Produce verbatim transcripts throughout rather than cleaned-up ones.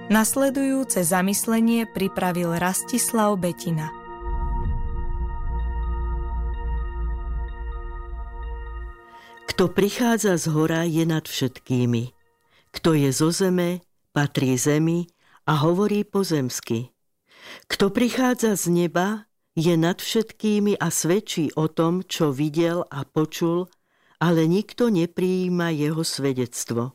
Nasledujúce zamyslenie pripravil Rastislav Betina. Kto prichádza z hora, je nad všetkými. Kto je zo zeme, patrí zemi a hovorí pozemsky. Kto prichádza z neba, je nad všetkými a svedčí o tom, čo videl a počul, ale nikto neprijíma jeho svedectvo.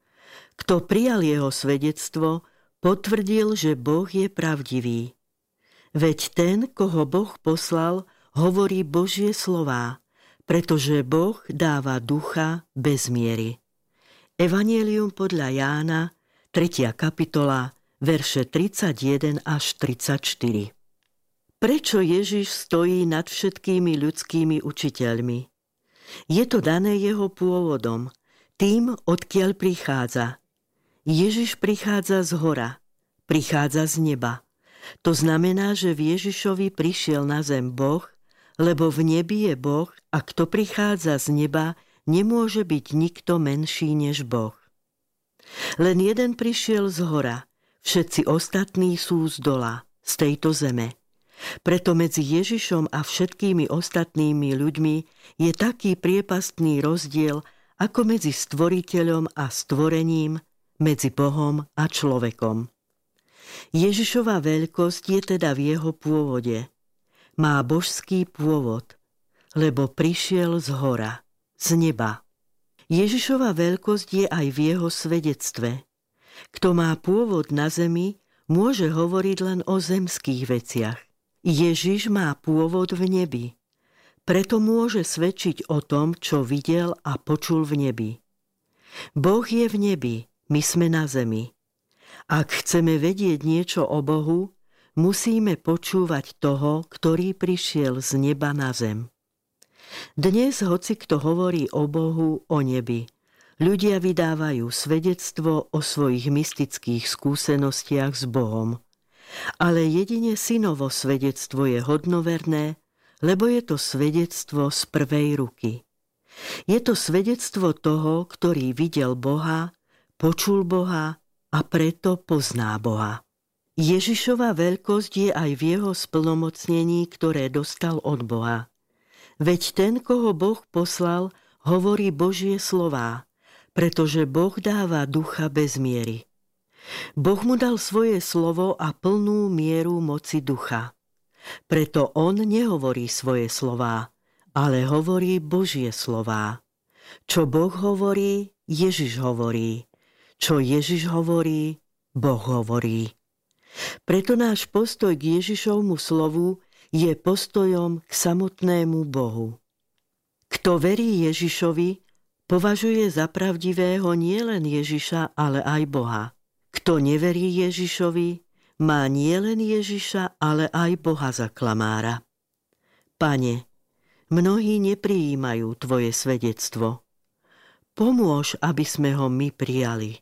Kto prijal jeho svedectvo, potvrdil, že Boh je pravdivý. Veď ten, koho Boh poslal, hovorí Božie slová, pretože Boh dáva ducha bez miery. Evanjelium podľa Jána, tretia kapitola, verše tridsaťjeden až tridsaťštyri. Prečo Ježiš stojí nad všetkými ľudskými učiteľmi? Je to dané jeho pôvodom, tým, odkiaľ prichádza. Ježiš prichádza z hora, prichádza z neba. To znamená, že v Ježišovi prišiel na zem Boh, lebo v nebi je Boh a kto prichádza z neba, nemôže byť nikto menší než Boh. Len jeden prišiel z hora, všetci ostatní sú z dola, z tejto zeme. Preto medzi Ježišom a všetkými ostatnými ľuďmi je taký priepastný rozdiel, ako medzi stvoriteľom a stvorením, medzi Bohom a človekom. Ježišova veľkosť je teda v jeho pôvode. Má božský pôvod, lebo prišiel z hora, z neba. Ježišova veľkosť je aj v jeho svedectve. Kto má pôvod na zemi, môže hovoriť len o zemských veciach. Ježiš má pôvod v nebi. Preto môže svedčiť o tom, čo videl a počul v nebi. Boh je v nebi, my sme na zemi. Ak chceme vedieť niečo o Bohu, musíme počúvať toho, ktorý prišiel z neba na zem. Dnes, hoci kto hovorí o Bohu, o nebi, ľudia vydávajú svedectvo o svojich mystických skúsenostiach s Bohom. Ale jedine synovo svedectvo je hodnoverné, lebo je to svedectvo z prvej ruky. Je to svedectvo toho, ktorý videl Boha, počul Boha a preto pozná Boha. Ježišova veľkosť je aj v jeho splnomocnení, ktoré dostal od Boha. Veď ten, koho Boh poslal, hovorí Božie slová, pretože Boh dáva ducha bez miery. Boh mu dal svoje slovo a plnú mieru moci ducha. Preto on nehovorí svoje slová, ale hovorí Božie slová. Čo Boh hovorí, Ježiš hovorí. Čo Ježiš hovorí, Boh hovorí. Preto náš postoj k Ježišovmu slovu je postojom k samotnému Bohu. Kto verí Ježišovi, považuje za pravdivého nielen Ježiša, ale aj Boha. Kto neverí Ježišovi, má nielen Ježiša, ale aj Boha za klamára. Pane, mnohí neprijímajú tvoje svedectvo. Pomôž, aby sme ho my prijali.